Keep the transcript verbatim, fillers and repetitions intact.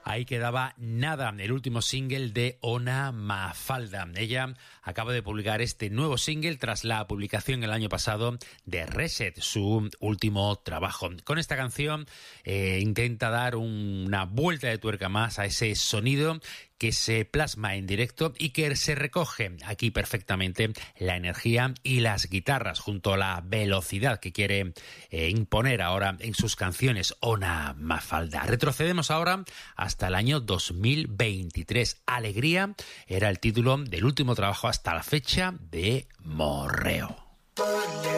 Ahí quedaba Nada, el último single de Ona Mafalda. Ella acaba de publicar este nuevo single tras la publicación el año pasado de Reset, su último trabajo. Con esta canción eh, intenta dar una vuelta de tuerca más a ese sonido que se plasma en directo y que se recoge aquí perfectamente la energía y las guitarras junto a la velocidad que quiere eh, imponer ahora en sus canciones Ona Mafalda. Retrocedemos ahora hasta el año dos mil veintitrés. Alegría era el título del último trabajo hasta la fecha de Morreo.